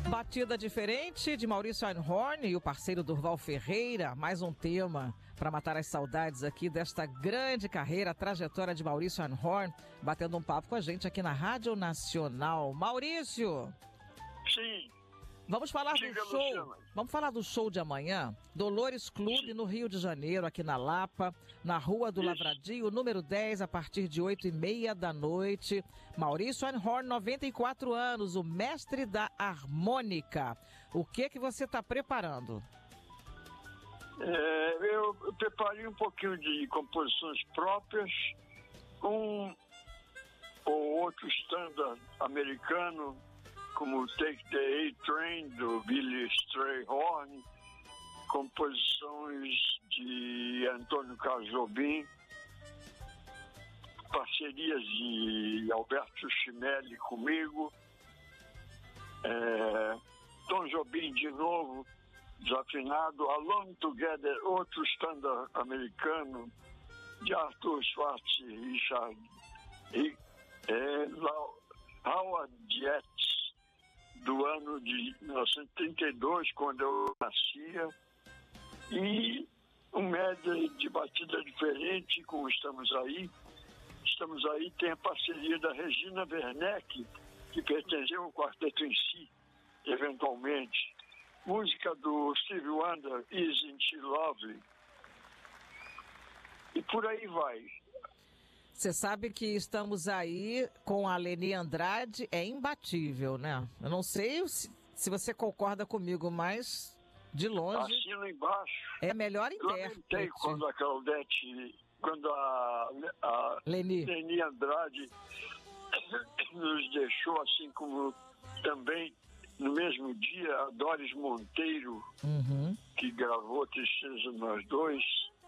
Batida diferente de Maurício Einhorn e o parceiro Durval Ferreira. Mais um tema para matar as saudades aqui desta grande carreira, a trajetória de Maurício Einhorn, batendo um papo com a gente aqui na Rádio Nacional. Maurício! Sim. Vamos falar do show. Luciana. Vamos falar do show de amanhã. Dolores Clube, no Rio de Janeiro, aqui na Lapa, na Rua do Lavradio, número 10, a partir de 8h30 da noite. Maurício Einhorn, 94 anos, o mestre da harmônica. O que você está preparando? Eu preparei um pouquinho de composições próprias, um ou outro standard americano, como Take the A-Train, do Billy Strayhorn, composições de Antônio Carlos Jobim, parcerias de Alberto Chimelli comigo, Tom Jobim de novo, desafinado, Alone Together, outro standard americano, de Arthur Schwartz e Richard Howard Jett, do ano de 1932, quando eu nascia, e um medley de batida diferente, como Estamos Aí. Estamos Aí tem a parceria da Regina Werneck, que pertenceu ao Quarteto em Si, eventualmente. Música do Stevie Wonder, Isn't She Lovely? E por aí vai. Você sabe que Estamos Aí com a Leni Andrade é imbatível, né? Eu não sei se você concorda comigo, mas de longe... Assino embaixo. É a melhor intérprete. Lamentei quando a Claudete, quando a Leni Andrade nos deixou, assim como também no mesmo dia a Doris Monteiro, que gravou Tristeza Nós Dois.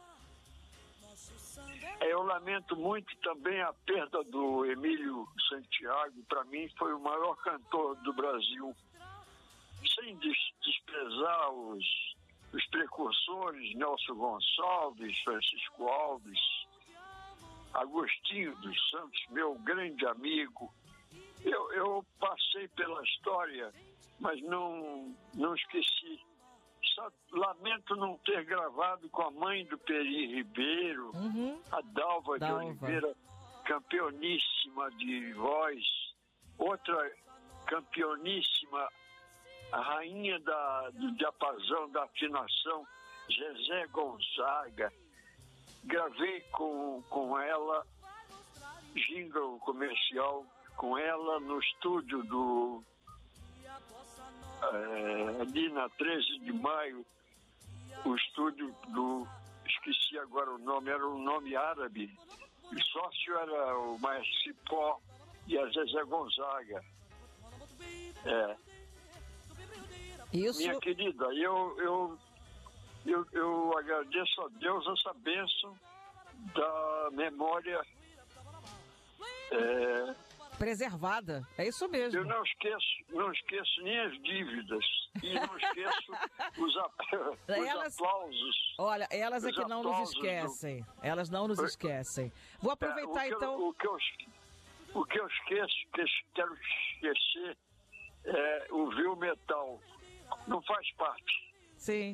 Eu lamento muito também a perda do Emílio Santiago. Para mim foi o maior cantor do Brasil, sem desprezar os precursores, Nelson Gonçalves, Francisco Alves, Agostinho dos Santos, meu grande amigo. Eu passei pela história, mas não esqueci. Só lamento não ter gravado com a mãe do Peri Ribeiro, a Dalva de Oliveira, campeoníssima de voz, outra campeoníssima, a rainha do diapasão, da afinação, Zezé Gonzaga. Gravei com ela, jingle comercial, com ela no estúdio ali na 13 de maio, o estúdio esqueci agora o nome, era um nome árabe, o sócio era o Maestro Cipó e a Zezé Gonzaga. Isso... Minha querida, eu agradeço a Deus essa bênção da memória preservada, é isso mesmo. Eu não esqueço nem as dívidas e não esqueço os aplausos. Olha, elas é que não nos esquecem. Elas não nos esquecem. Vou aproveitar então. O que eu esqueço, que quero esquecer, é o Viu Metal. Não faz parte. Sim.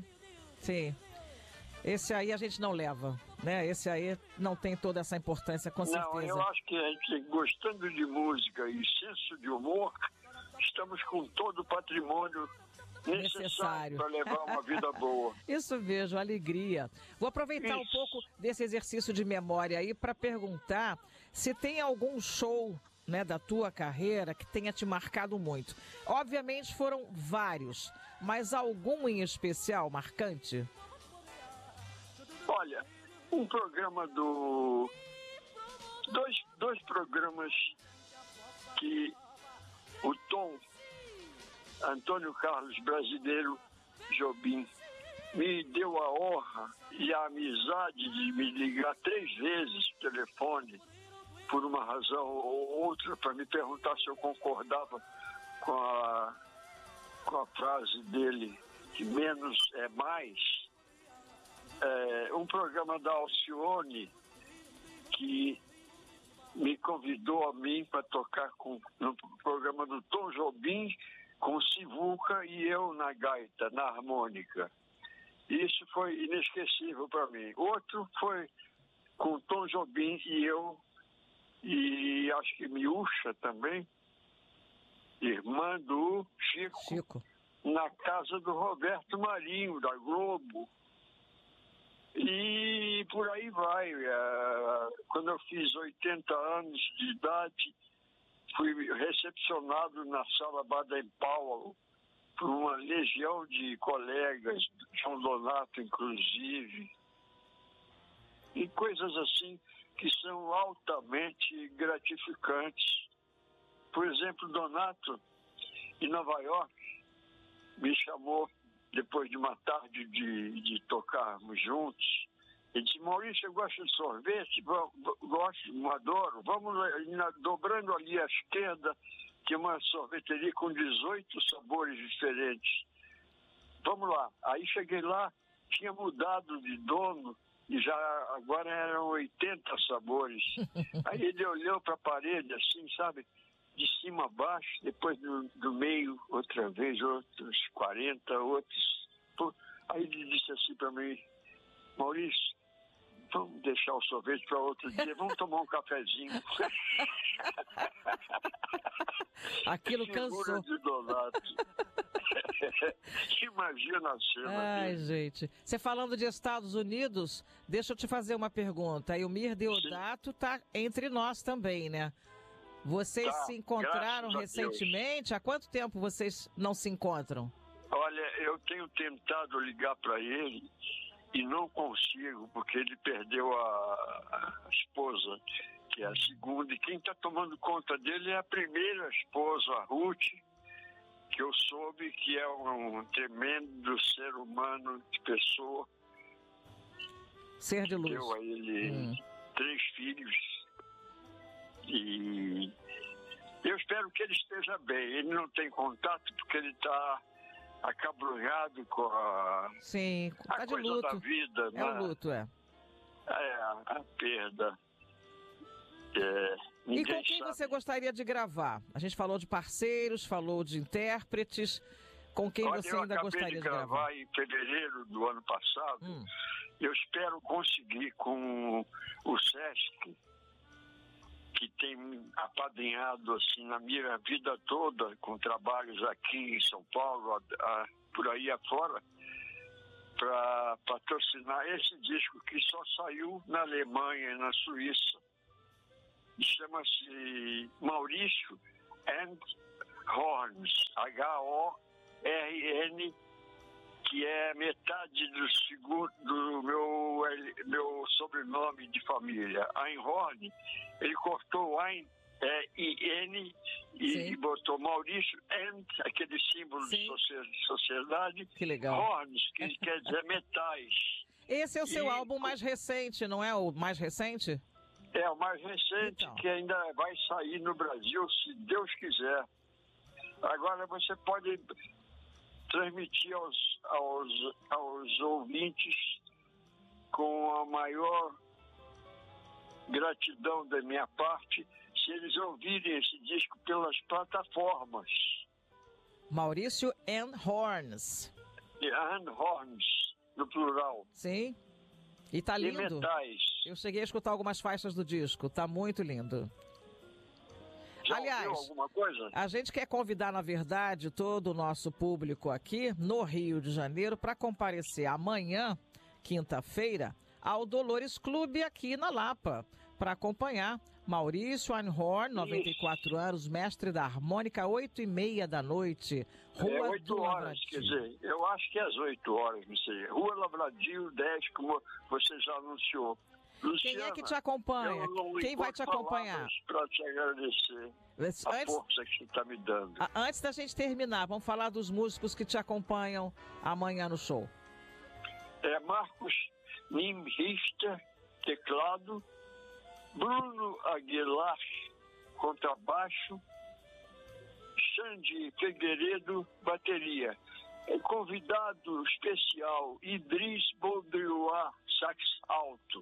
Esse aí a gente não leva, né? Esse aí não tem toda essa importância, com certeza. Não, eu acho que a gente, gostando de música e senso de humor, estamos com todo o patrimônio necessário para levar uma vida boa. Isso mesmo, alegria. Vou aproveitar um pouco desse exercício de memória aí para perguntar se tem algum show, né, da tua carreira que tenha te marcado muito. Obviamente foram vários, mas algum em especial marcante? Olha, um programa dois programas que o Tom Antônio Carlos Brasileiro Jobim me deu a honra e a amizade de me ligar 3 vezes por telefone, por uma razão ou outra, para me perguntar se eu concordava com a frase dele, que menos é mais. Um programa da Alcione, que me convidou a mim para tocar no programa do Tom Jobim com sivuca e eu na gaita, na harmônica. Isso foi inesquecível para mim. Outro foi com Tom Jobim e eu, e acho que Miúcha também, irmã do Chico, na casa do Roberto Marinho, da Globo. E por aí vai. Quando eu fiz 80 anos de idade, fui recepcionado na Sala Baden-Powell por uma legião de colegas, João Donato inclusive, e coisas assim que são altamente gratificantes. Por exemplo, Donato, em Nova York, me chamou depois de uma tarde de tocarmos juntos. Ele disse: Maurício, eu gosto de sorvete, gosto, adoro. Vamos dobrando ali à esquerda, que é uma sorveteria com 18 sabores diferentes. Vamos lá. Aí cheguei lá, tinha mudado de dono e agora eram 80 sabores. Aí ele olhou para a parede assim, sabe? De cima a baixo, depois do meio, outra vez, outros 40, outros. Aí ele disse assim para mim: Maurício, vamos deixar o sorvete para outro dia, vamos tomar um cafezinho. Aquilo cansou. De Donato. Imagina a cena. Ai, dele. gente. Você falando de Estados Unidos, deixa eu te fazer uma pergunta. A Elmir Deodato está entre nós também, né? Vocês se encontraram recentemente? Há quanto tempo vocês não se encontram? Olha, eu tenho tentado ligar para ele e não consigo, porque ele perdeu a esposa, que é a segunda, e quem está tomando conta dele é a primeira esposa, a Ruth, que eu soube que é um tremendo ser humano, de pessoa. Ser de luz. Deu a ele 3 filhos. E eu espero que ele esteja bem. Ele não tem contato porque ele está acabrunhado com a de coisa luto. da vida. É o luto, é. A perda. E com quem você gostaria de gravar? A gente falou de parceiros, falou de intérpretes. Com quem você ainda gostaria de gravar? Em fevereiro do ano passado. Eu espero conseguir com o Sesc, que tem apadrinhado assim, na minha vida toda, com trabalhos aqui em São Paulo, por aí afora, para patrocinar esse disco que só saiu na Alemanha e na Suíça. Chama-se Maurício and Horns, H-O-R-N, que é metade do meu sobrenome de família. Einhorn, ele cortou Ein, I-N, e botou Maurício and, aquele símbolo de sociedade. Que legal. Horns, que quer dizer metais. Esse é o seu álbum mais recente, não é o mais recente? É o mais recente, então, que ainda vai sair no Brasil, se Deus quiser. Agora você pode transmitir aos ouvintes, com a maior gratidão da minha parte, se eles ouvirem esse disco pelas plataformas. Maurício and Horns. And Horns, no plural. Sim. E tá lindo. E metais. Eu cheguei a escutar algumas faixas do disco, tá muito lindo. Já aliás, ouviu alguma coisa? A gente quer convidar, na verdade, todo o nosso público aqui no Rio de Janeiro para comparecer amanhã, quinta-feira, ao Dolores Clube aqui na Lapa, para acompanhar Maurício Einhorn, 94 anos, mestre da harmônica, 8h30 da noite, Rua 8 do horas, Lavradio. quer dizer, eu acho que é às 8 horas, não sei. Rua Lavradio 10, como você já anunciou. Luciana, quem é que te acompanha? Quem vai te acompanhar? Para te agradecer a força que você está me dando. Antes da gente terminar, vamos falar dos músicos que te acompanham amanhã no show. Marcos Nimrichter, teclado, Bruno Aguilar, contrabaixo, Xande Figueiredo, bateria. Convidado especial, Idris Baudrillard, sax alto.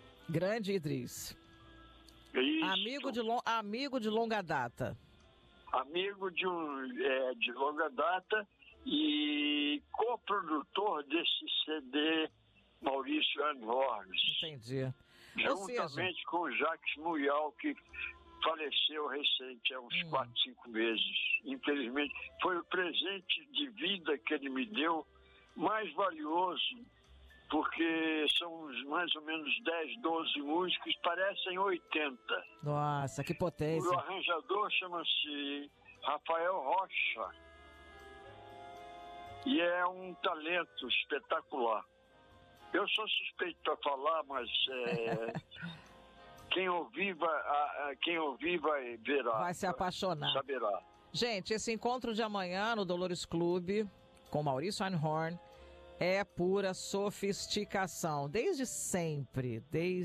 Grande Idris. Isso. Amigo de longa data. amigo de longa data e coprodutor desse CD, Maurício Einhorn. Entendi. Juntamente com o Jacques Muyal, que faleceu recente, há uns 4, 5 meses. Infelizmente, foi o presente de vida que ele me deu mais valioso, porque são mais ou menos 10, 12 músicos, parecem 80. Nossa, que potência. O arranjador chama-se Rafael Rocha e é um talento espetacular. Eu sou suspeito para falar, mas quem ouvir vai verá. Vai se apaixonar. Saberá. Gente, esse encontro de amanhã no Dolores Clube com Maurício Einhorn é pura sofisticação, desde sempre.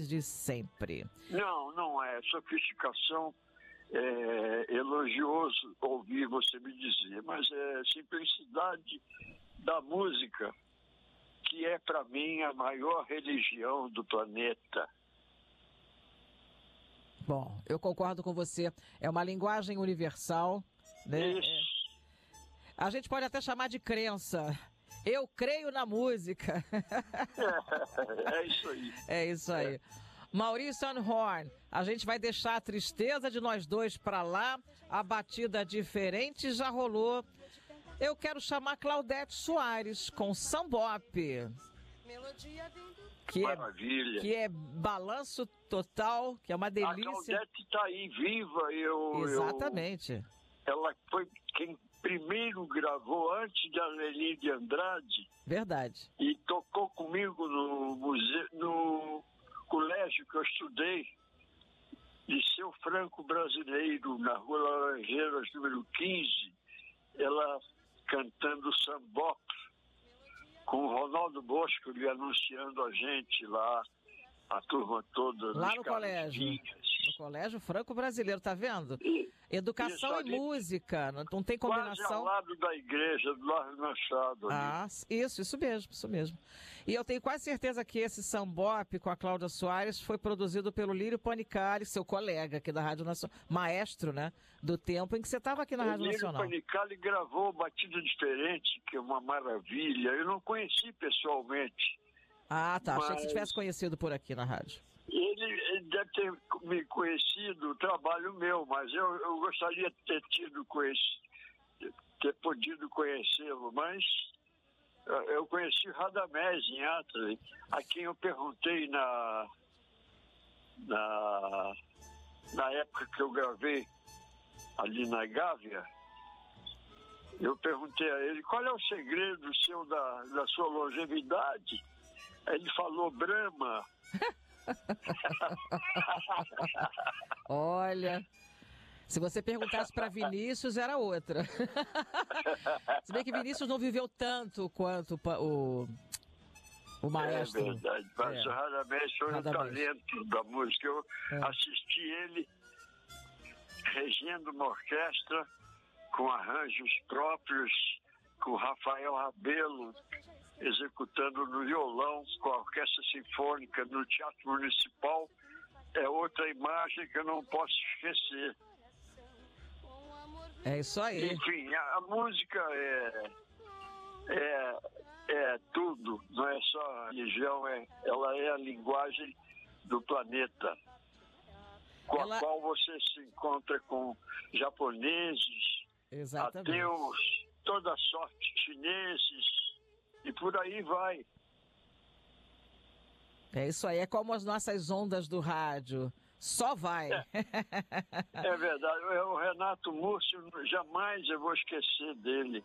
Não é sofisticação, é elogioso ouvir você me dizer, mas é simplicidade da música, que é para mim a maior religião do planeta. Bom, eu concordo com você, é uma linguagem universal, né? A gente pode até chamar de crença. Eu creio na música. É isso aí. É isso aí. Maurício Einhorn, a gente vai deixar a tristeza de nós dois pra lá, a batida diferente já rolou. Eu quero chamar Claudete Soares com Sambop. Maravilha. Que é balanço total, que é uma delícia. A Claudete está aí viva. Exatamente. Ela foi quem primeiro gravou antes de Avelino de Andrade. Verdade. E tocou comigo no colégio que eu estudei, Liceu Franco Brasileiro, na Rua Laranjeiras, número 15. Ela cantando Sambop, com o Ronaldo Bosco lhe anunciando a gente lá, a turma toda. Lá no colégio. No Colégio Franco Brasileiro, tá vendo? Educação e música, não tem combinação. Quase ao lado da igreja, do Largo Machado. Isso mesmo. E eu tenho quase certeza que esse Sambop com a Cláudia Soares foi produzido pelo Lírio Panicali, seu colega aqui da Rádio Nacional, maestro, né, do tempo em que você estava aqui na Rádio Nacional. O Lírio Panicali gravou Batida Diferente, que é uma maravilha. Eu não conheci pessoalmente. Ah, tá. Achei que você tivesse conhecido por aqui na rádio. Ele deve ter me conhecido, o trabalho meu, mas eu gostaria de ter podido conhecê-lo, mas eu conheci Radamés em Atlas, a quem eu perguntei na época que eu gravei ali na Gávea. Eu perguntei a ele qual é o segredo seu da sua longevidade. Ele falou Brahma. Olha, se você perguntasse para Vinícius, era outra. Se bem que Vinícius não viveu tanto quanto o maestro. É verdade, mas o Radamés foi um talento da música. Eu assisti ele regendo uma orquestra com arranjos próprios, com Rafael Rabelo executando no violão, com a Orquestra Sinfônica no Teatro Municipal. É outra imagem que eu não posso esquecer. É isso aí. Enfim, a música é tudo, não é só a religião, ela é a linguagem do planeta, com a qual você se encontra com japoneses, ateus, toda sorte, chineses, e por aí vai. É isso aí, é como as nossas ondas do rádio. Só vai. É verdade. O Renato Múrcio, jamais eu vou esquecer dele.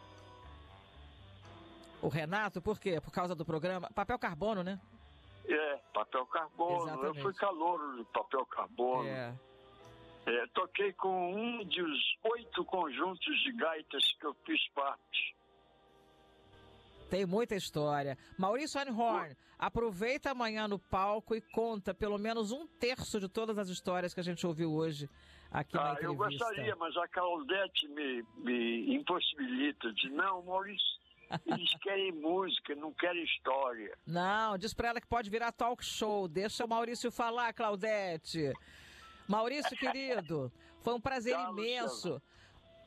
O Renato, por quê? Por causa do programa? Papel Carbono, né? Papel Carbono. Exatamente. Eu fui calouro do Papel Carbono. Toquei com um dos 8 conjuntos de gaitas que eu fiz parte. Tem muita história. Maurício Einhorn, aproveita amanhã no palco e conta pelo menos 1/3 de todas as histórias que a gente ouviu hoje aqui na entrevista. Eu gostaria, mas a Claudete me impossibilita. Não, Maurício, eles querem música, não querem história. Não, diz pra ela que pode virar talk show. Deixa o Maurício falar, Claudete. Maurício, querido, foi um prazer imenso.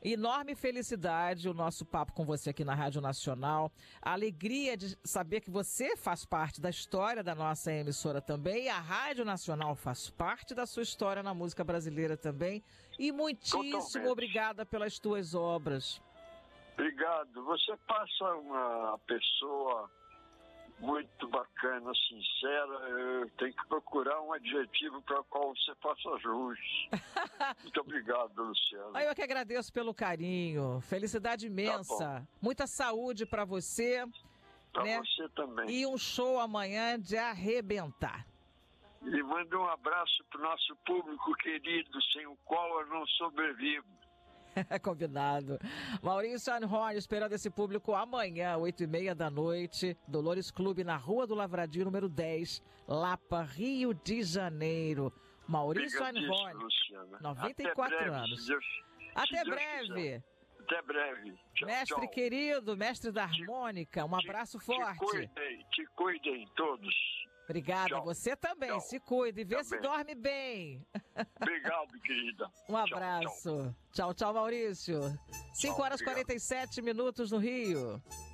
Enorme felicidade o nosso papo com você aqui na Rádio Nacional. A alegria de saber que você faz parte da história da nossa emissora também. E a Rádio Nacional faz parte da sua história na música brasileira também. E muitíssimo obrigada pelas tuas obras. Obrigado. Você passa uma pessoa muito bacana, sincera. Eu tenho que procurar um adjetivo para o qual você faça jus. Muito obrigado, Luciano. Eu que agradeço pelo carinho. Felicidade imensa. Tá, muita saúde para você. Para você também. E um show amanhã de arrebentar. E manda um abraço para o nosso público querido, sem o qual eu não sobrevivo. Combinado. Maurício Anhorn esperando esse público amanhã, 8h30 da noite. Dolores Clube, na Rua do Lavradio, número 10, Lapa, Rio de Janeiro. Maurício Anhorn, 94 anos. Até breve. Até breve. Tchau, mestre tchau. Querido, mestre da harmônica, um abraço forte. Te cuidem todos. Obrigada, tchau. Você também, Tchau. se cuide e vê Também. se dorme bem. Obrigado, querida. Um abraço. Tchau, tchau, Maurício. 5h47 no Rio.